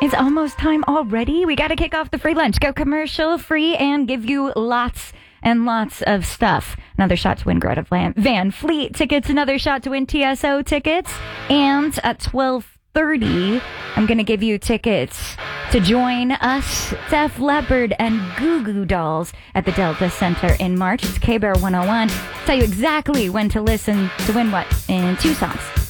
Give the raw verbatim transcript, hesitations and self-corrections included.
It's almost time already. We got to kick off the free lunch. Go commercial free and give you lots and lots of stuff. Another shot to win Greta Van, Van Fleet tickets. Another shot to win T S O tickets. And at twelve thirty, I'm going to give you tickets to join us, Def Leppard and Goo Goo Dolls at the Delta Center in March. It's K-Bear one oh one. Tell you exactly when to listen to win what in two songs.